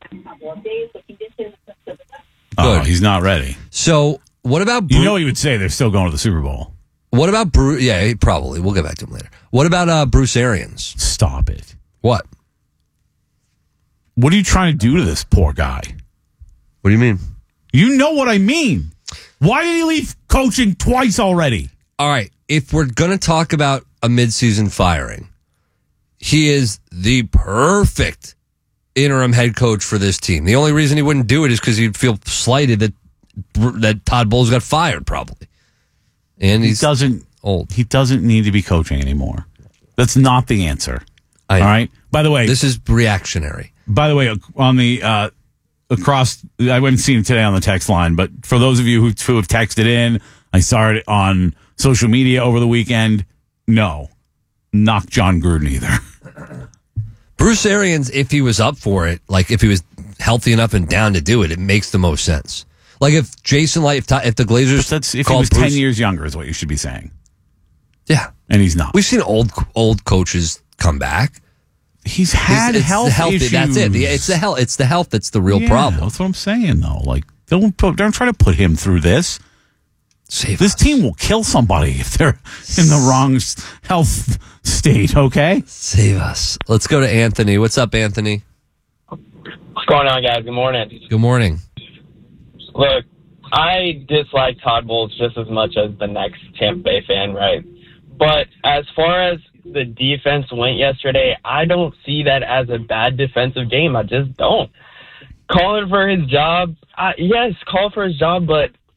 Oh, he's not ready. So... What about Bruce? You know he would say they're still going to the Super Bowl. What about Bruce? Yeah, he probably. We'll get back to him later. What about uh, Bruce Arians? Stop it. What? What are you trying to do to this poor guy? What do you mean? You know what I mean. Why did he leave coaching twice already? All right. If we're going to talk about a midseason firing, he is the perfect interim head coach for this team. The only reason he wouldn't do it is because he'd feel slighted that that Todd Bowles got fired, probably. And he's he doesn't old. He doesn't need to be coaching anymore. That's not the answer. I, all right. By the way, this is reactionary. By the way, on the uh, across, I haven't seen it today on the text line, but for those of you who, who have texted in, I saw it on social media over the weekend. No, not John Gruden either. Bruce Arians, if he was up for it, like if he was healthy enough and down to do it, it makes the most sense. Like if Jason Light, if, if the Glazers, but that's if he called was Bruce, ten years younger, is what you should be saying. Yeah, and he's not. We've seen old old coaches come back. He's had it's, it's health health, issues. That's it. It's the health. It's the health that's the real yeah, problem. That's what I'm saying, though. Like don't put, don't try to put him through this. Save this us. team will kill somebody if they're in the wrong health state. Okay, save us. Let's go to Anthony. What's up, Anthony? What's going on, guys? Good morning. Good morning. Look, I dislike Todd Bowles just as much as the next Tampa Bay fan, right? But as far as the defense went yesterday, I don't see that as a bad defensive game. I just don't. Calling for his job, uh, yes, call for his job, but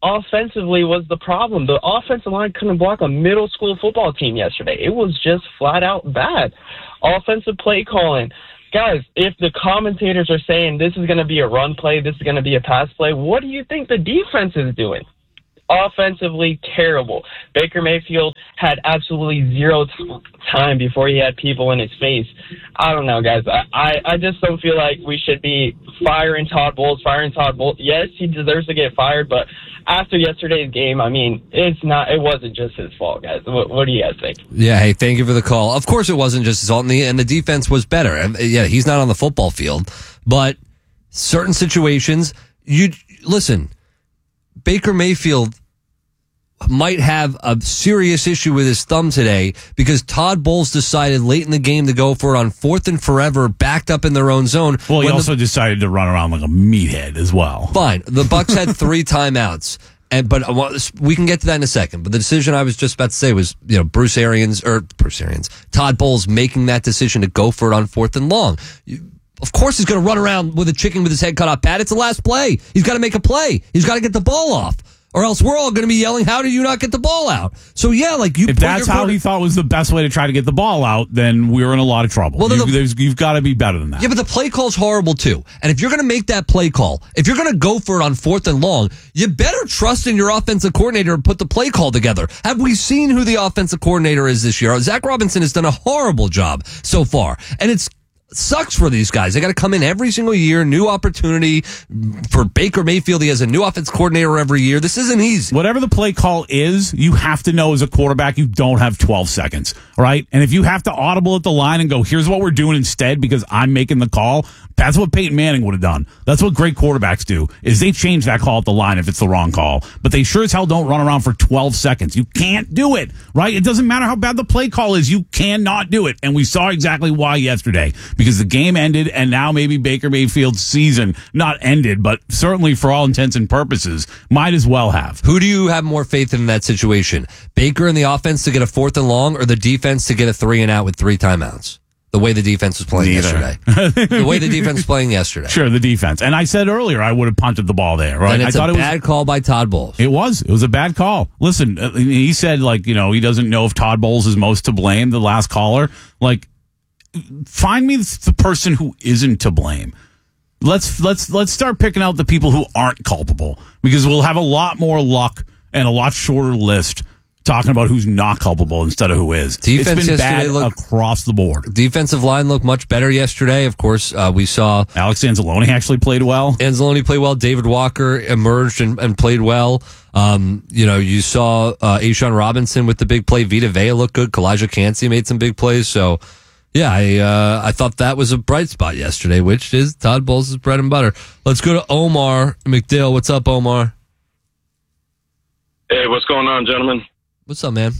offensively was the problem. The offensive line couldn't block a middle school football team yesterday. It was just flat out bad. Offensive play calling. Guys, if the commentators are saying this is going to be a run play, this is going to be a pass play, what do you think the defense is doing? Offensively terrible. Baker Mayfield had absolutely zero t- time before he had people in his face. I don't know, guys. I, I, I just don't feel like we should be firing Todd Bowles, firing Todd Bowles. Yes, he deserves to get fired, but after yesterday's game, I mean, it's not. It wasn't just his fault, guys. What, what do you guys think? Yeah, hey, thank you for the call. Of course, it wasn't just his fault, and the, and the defense was better. And, yeah, he's not on the football field, but certain situations, you listen. Baker Mayfield might have a serious issue with his thumb today because Todd Bowles decided late in the game to go for it on fourth and forever, backed up in their own zone. Well, he when also the, decided to run around like a meathead as well. Fine. The Bucs had three timeouts. And but we can get to that in a second. But the decision I was just about to say was, you know, Bruce Arians or Bruce Arians, Todd Bowles making that decision to go for it on fourth and long. You, Of course he's going to run around with a chicken with his head cut off. Pat, it's the last play. He's got to make a play. He's got to get the ball off. Or else we're all going to be yelling, how did you not get the ball out? So, yeah, like you... If that's how he thought was the best way to try to get the ball out, then we're in a lot of trouble. Well, you, the, you've got to be better than that. Yeah, but the play call's horrible, too. And if you're going to make that play call, if you're going to go for it on fourth and long, you better trust in your offensive coordinator and put the play call together. Have we seen who the offensive coordinator is this year? Zach Robinson has done a horrible job so far. And it's... sucks for these guys. They got to come in every single year, new opportunity. For Baker Mayfield, he has a new offense coordinator every year. This isn't easy. Whatever the play call is, you have to know as a quarterback you don't have twelve seconds, right? And if you have to audible at the line and go, here's what we're doing instead because I'm making the call, that's what Peyton Manning would have done. That's what great quarterbacks do, is they change that call at the line if it's the wrong call. But they sure as hell don't run around for twelve seconds. You can't do it, right? It doesn't matter how bad the play call is. You cannot do it. And we saw exactly why yesterday. Because the game ended, and now maybe Baker Mayfield's season, not ended, but certainly for all intents and purposes, might as well have. Who do you have more faith in in that situation? Baker in the offense to get a fourth and long, or the defense to get a three and out with three timeouts? The way the defense was playing Neither. yesterday. The way the defense was playing yesterday. Sure, the defense. And I said earlier I would have punted the ball there, right? And it's I thought a it bad was, call by Todd Bowles. It was. It was a bad call. Listen, he said, like, you know, he doesn't know if Todd Bowles is most to blame, the last caller. Like, find me the person who isn't to blame. Let's let's let's start picking out the people who aren't culpable, because we'll have a lot more luck and a lot shorter list talking about who's not culpable instead of who is. Defense it's been bad looked, across the board. Defensive line looked much better yesterday. Of course, uh, we saw Alex Anzalone actually played well. Anzalone played well. David Walker emerged and, and played well. Um, you know, you saw uh, A'Shawn Robinson with the big play. Vita Vea looked good. Kalijah Cansey made some big plays. So, yeah, I uh, I thought that was a bright spot yesterday, which is Todd Bowles' bread and butter. Let's go to Omar McDill. What's up, Omar? Hey, what's going on, gentlemen? What's up, man?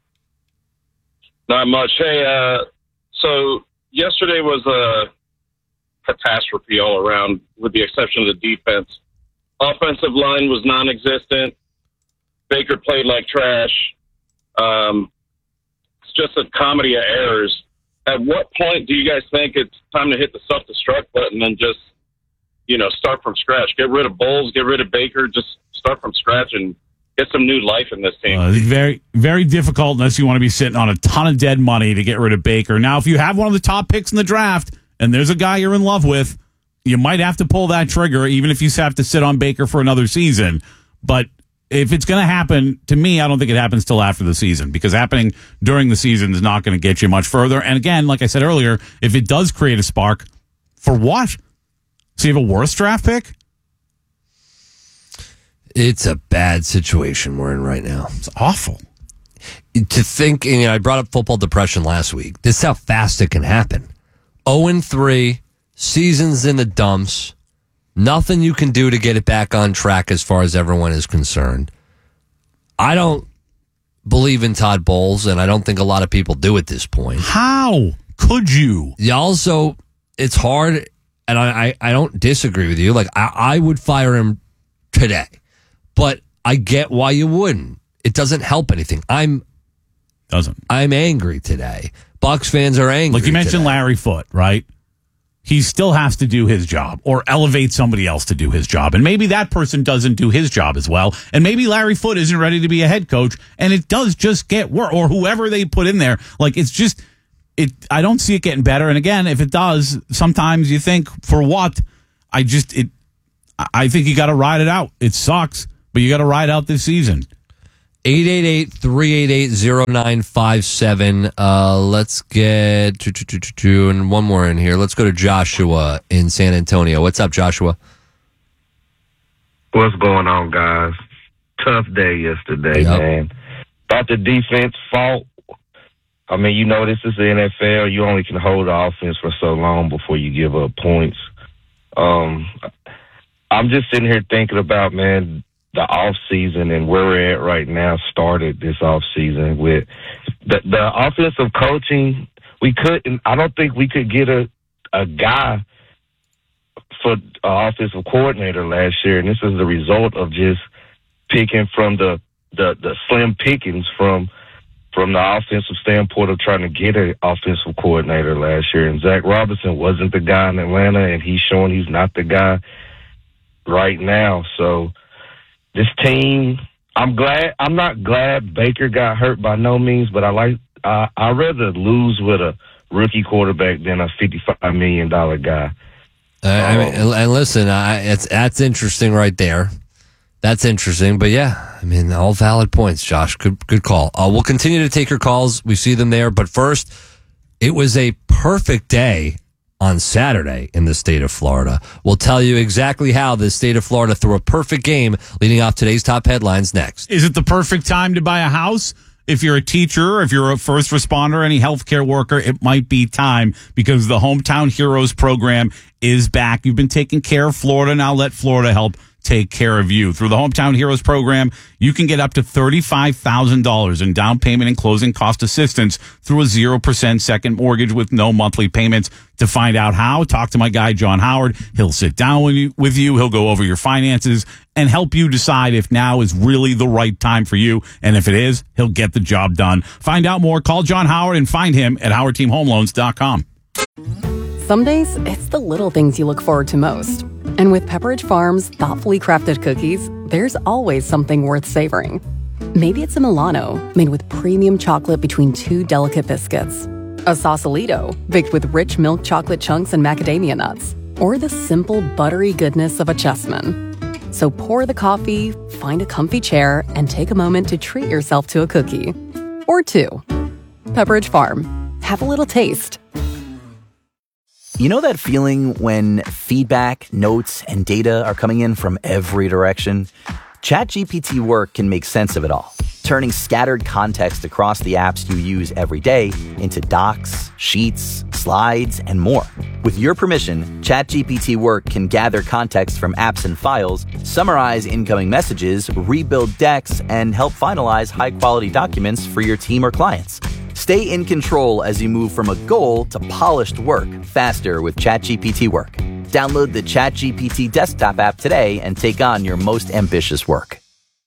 Not much. Hey, uh, so yesterday was a catastrophe all around, with the exception of the defense. Offensive line was non-existent. Baker played like trash. Um, it's just a comedy of errors. At what point do you guys think it's time to hit the self-destruct button and just, you know, start from scratch? Get rid of Bowles, get rid of Baker, just start from scratch and get some new life in this team. Uh, very, very difficult unless you want to be sitting on a ton of dead money to get rid of Baker. Now, if you have one of the top picks in the draft and there's a guy you're in love with, you might have to pull that trigger, even if you have to sit on Baker for another season. But if it's going to happen, to me, I don't think it happens till after the season, because happening during the season is not going to get you much further. And again, like I said earlier, if it does create a spark, for what? So you have a worse draft pick? It's a bad situation we're in right now. It's awful. To think, you know, I brought up football depression last week. This is how fast it can happen. oh and three, season's in the dumps. Nothing you can do to get it back on track as far as everyone is concerned. I don't believe in Todd Bowles, and I don't think a lot of people do at this point. How could you? You also, it's hard, and I, I, I don't disagree with you. Like, I, I would fire him today. But I get why you wouldn't. It doesn't help anything. I'm doesn't. I'm angry today. Bucs fans are angry. Like you mentioned, today. Larry Foote, right? he still has to do his job or elevate somebody else to do his job. And maybe that person doesn't do his job as well. And maybe Larry Foote isn't ready to be a head coach, and it does just get worse, or whoever they put in there. Like, it's just, it. I don't see it getting better. And again, if it does, sometimes you think, for what? I just, it, I think you got to ride it out. It sucks, but you got to ride out this season. eight eight eight, three eight eight, zero nine five seven. Uh, let's get two, two, two, two, two, and one more in here. Let's go to Joshua in San Antonio. What's up, Joshua? What's going on, guys? Tough day yesterday, yep. man. Thought the defense fought. I mean, you know, this is the N F L. You only can hold the offense for so long before you give up points. Um, I'm just sitting here thinking about, man, the off season and where we're at right now started this off season with the, the offensive coaching. We couldn't, I don't think we could get a, a guy for an offensive coordinator last year. And this is the result of just picking from the, the, the slim pickings from, from the offensive standpoint of trying to get an offensive coordinator last year. And Zach Robinson wasn't the guy in Atlanta, and he's showing he's not the guy right now. So, this team, I'm glad. I'm not glad Baker got hurt by no means, but I like. Uh, I'd rather lose with a rookie quarterback than a fifty-five million dollars guy. Uh, I mean, and, and listen, I, it's that's interesting right there. That's interesting, but yeah, I mean, all valid points, Josh. Good, good call. Uh, we'll continue to take your calls. We see them there, but first, it was a perfect day on Saturday in the state of Florida. We'll tell you exactly how the state of Florida threw a perfect game leading off today's top headlines next. Is it the perfect time to buy a house? If you're a teacher, if you're a first responder, any healthcare worker, it might be time, because the Hometown Heroes program is back. You've been taking care of Florida. Now let Florida help take care of you. Through the Hometown Heroes program, you can get up to thirty-five thousand dollars in down payment and closing cost assistance through a zero percent second mortgage with no monthly payments. To find out how, talk to my guy, John Howard. He'll sit down with you, with you. He'll go over your finances and help you decide if now is really the right time for you. And if it is, he'll get the job done. Find out more. Call John Howard and find him at howard team home loans dot com. Some days, it's the little things you look forward to most. And with Pepperidge Farm's thoughtfully crafted cookies, there's always something worth savoring. Maybe it's a Milano, made with premium chocolate between two delicate biscuits. A Sausalito, baked with rich milk chocolate chunks and macadamia nuts. Or the simple, buttery goodness of a Chessman. So pour the coffee, find a comfy chair, and take a moment to treat yourself to a cookie. Or two. Pepperidge Farm. Have a little taste. You know that feeling when feedback, notes, and data are coming in from every direction? ChatGPT Work can make sense of it all, turning scattered context across the apps you use every day into docs, sheets, slides, and more. With your permission, ChatGPT Work can gather context from apps and files, summarize incoming messages, rebuild decks, and help finalize high-quality documents for your team or clients. Stay in control as you move from a goal to polished work faster with ChatGPT Work. Download the ChatGPT desktop app today and take on your most ambitious work.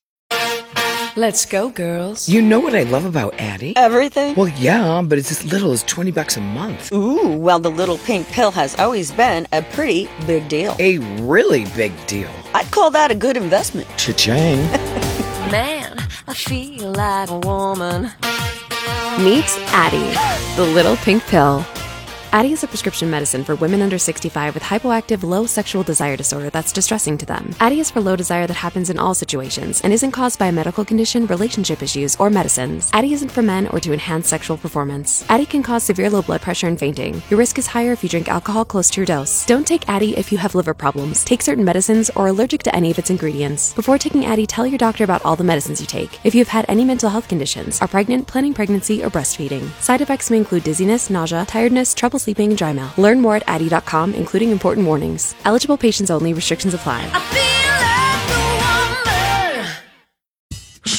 Let's go, girls. You know what I love about Addie? Everything? Well, yeah, but it's as little as twenty bucks a month. Ooh, well, the little pink pill has always been a pretty big deal. A really big deal. I'd call that a good investment. Cha-ching. Man, I feel like a woman. Meet Addie, the little pink pill. Addie is a prescription medicine for women under sixty-five with hypoactive low sexual desire disorder that's distressing to them. Addie is for low desire that happens in all situations and isn't caused by a medical condition, relationship issues, or medicines. Addie isn't for men or to enhance sexual performance. Addie can cause severe low blood pressure and fainting. Your risk is higher if you drink alcohol close to your dose. Don't take Addie if you have liver problems, take certain medicines, or are allergic to any of its ingredients. Before taking Addie, tell your doctor about all the medicines you take. If you've had any mental health conditions, are pregnant, planning pregnancy, or breastfeeding. Side effects may include dizziness, nausea, tiredness, trouble sleeping, and dry mouth. Learn more at addie dot com, including important warnings. Eligible patients only. Restrictions apply.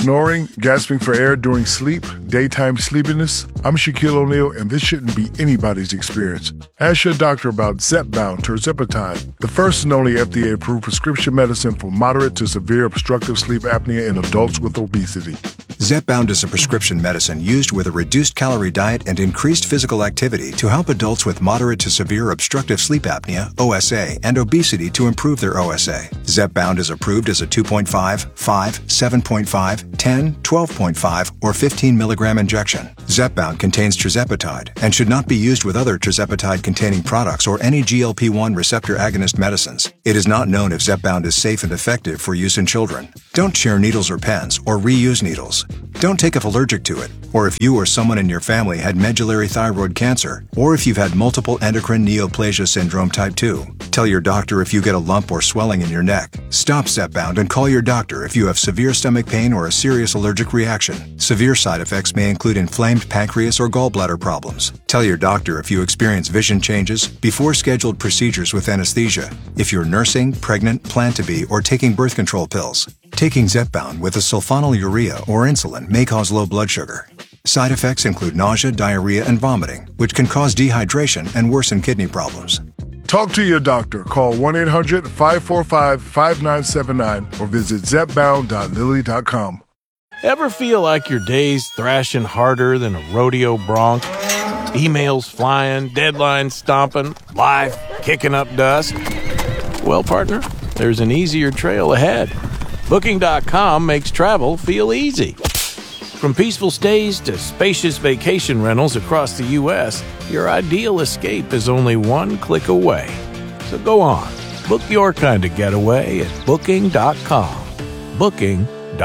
Snoring, gasping for air during sleep, daytime sleepiness? I'm Shaquille O'Neal, and this shouldn't be anybody's experience. Ask your doctor about Zepbound tirzepatide, the first and only F D A-approved prescription medicine for moderate to severe obstructive sleep apnea in adults with obesity. Zepbound is a prescription medicine used with a reduced calorie diet and increased physical activity to help adults with moderate to severe obstructive sleep apnea, O S A, and obesity to improve their O S A. Zepbound is approved as a two point five, five, seven point five, ten, twelve point five, or fifteen milligram injection. Zepbound contains tirzepatide and should not be used with other tirzepatide-containing products or any G L P one receptor agonist medicines. It is not known if Zepbound is safe and effective for use in children. Don't share needles or pens or reuse needles. Don't take if allergic to it, or if you or someone in your family had medullary thyroid cancer, or if you've had multiple endocrine neoplasia syndrome type two. Tell your doctor if you get a lump or swelling in your neck. Stop Zepbound and call your doctor if you have severe stomach pain or a serious allergic reaction. Severe side effects may include inflamed pancreas or gallbladder problems. Tell your doctor if you experience vision changes before scheduled procedures with anesthesia, if you're nursing, pregnant, plan to be, or taking birth control pills. Taking Zepbound with a sulfonylurea or insulin may cause low blood sugar. Side effects include nausea, diarrhea, and vomiting, which can cause dehydration and worsen kidney problems. Talk to your doctor. Call one eight hundred, five four five, five nine seven nine or visit zepbound dot lilly dot com. Ever feel like your day's thrashing harder than a rodeo bronc? Emails flying, deadlines stomping, life kicking up dust? Well, partner, there's an easier trail ahead. Booking dot com makes travel feel easy. From peaceful stays to spacious vacation rentals across the U S, your ideal escape is only one click away. So go on, book your kind of getaway at booking dot com. Booking.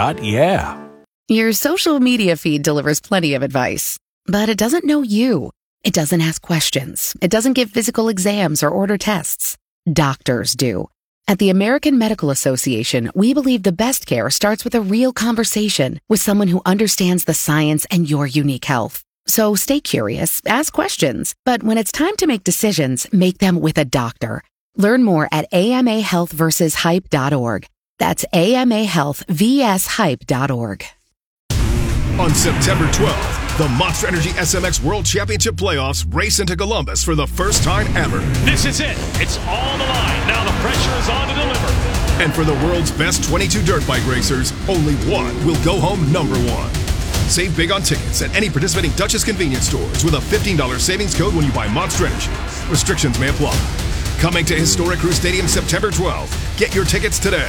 Yeah. Your social media feed delivers plenty of advice, but it doesn't know you. It doesn't ask questions. It doesn't give physical exams or order tests. Doctors do. At the American Medical Association, we believe the best care starts with a real conversation with someone who understands the science and your unique health. So stay curious, ask questions, but when it's time to make decisions, make them with a doctor. Learn more at A M A health versus hype dot org. That's A M A health versus hype dot org. On September twelfth, the Monster Energy S M X World Championship Playoffs race into Columbus for the first time ever. This is it. It's on the line. Now the pressure is on to deliver. And for the world's best twenty-two dirt bike racers, only one will go home number one. Save big on tickets at any participating Duchess convenience stores with a fifteen dollars savings code when you buy Monster Energy. Restrictions may apply. Coming to Historic Crew Stadium September twelfth. Get your tickets today.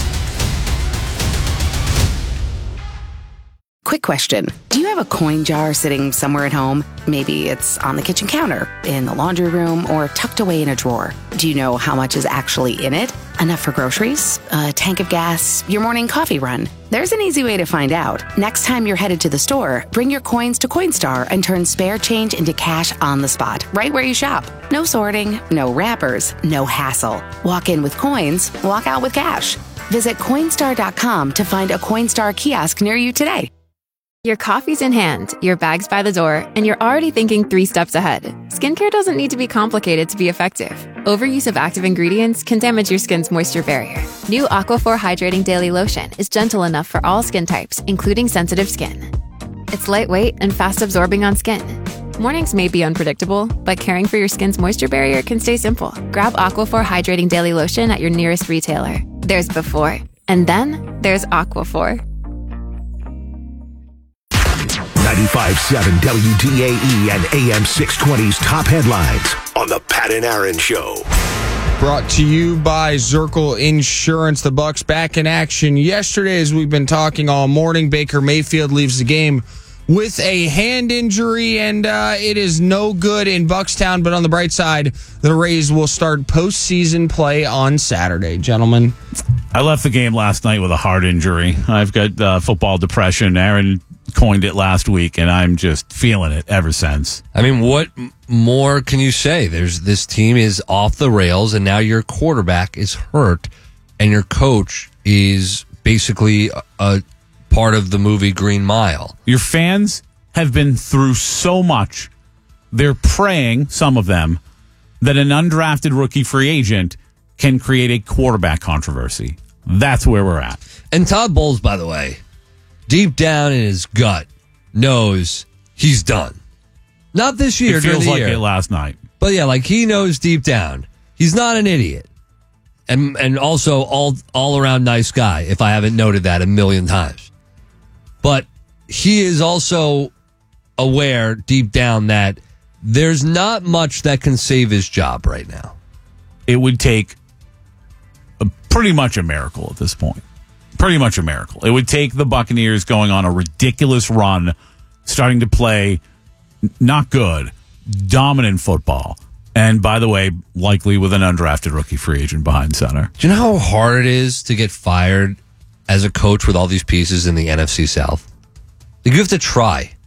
Quick question. Do you have a coin jar sitting somewhere at home? Maybe it's on the kitchen counter, in the laundry room, or tucked away in a drawer. Do you know how much is actually in it? Enough for groceries? A tank of gas? Your morning coffee run? There's an easy way to find out. Next time you're headed to the store, bring your coins to Coinstar and turn spare change into cash on the spot, right where you shop. No sorting, no wrappers, no hassle. Walk in with coins, walk out with cash. Visit Coinstar dot com to find a Coinstar kiosk near you today. Your coffee's in hand, your bag's by the door, and you're already thinking three steps ahead. Skincare doesn't need to be complicated to be effective. Overuse of active ingredients can damage your skin's moisture barrier. New Aquaphor Hydrating Daily Lotion is gentle enough for all skin types, including sensitive skin. It's lightweight and fast-absorbing on skin. Mornings may be unpredictable, but caring for your skin's moisture barrier can stay simple. Grab Aquaphor Hydrating Daily Lotion at your nearest retailer. There's before, and then there's Aquaphor. ninety-five point seven W D A E and A M six twenty's top headlines on the Pat and Aaron Show. Brought to you by Zirkle Insurance. The Bucks back in action yesterday, as we've been talking all morning. Baker Mayfield leaves the game with a hand injury, and uh, it is no good in Buckstown. But on the bright side, the Rays will start postseason play on Saturday, gentlemen. I left the game last night with a heart injury. I've got uh, football depression. Aaron coined it last week, and I'm just feeling it ever since. I mean, what more can you say? There's this team is off the rails, and now your quarterback is hurt, and your coach is basically a, a part of the movie Green Mile. Your fans have been through so much. They're praying, some of them, that an undrafted rookie free agent can create a quarterback controversy. That's where we're at. And Todd Bowles, by the way, deep down in his gut, knows he's done. Not this year. It feels like year, it last night. But yeah, like he knows deep down he's not an idiot, and and also all all around nice guy. If I haven't noted that a million times, but he is also aware deep down that there's not much that can save his job right now. It would take a, pretty much a miracle at this point. Pretty much a miracle. It would take the Buccaneers going on a ridiculous run, starting to play not good, dominant football. And by the way, likely with an undrafted rookie free agent behind center. Do you know how hard it is to get fired as a coach with all these pieces in the N F C South? Like, you have to try.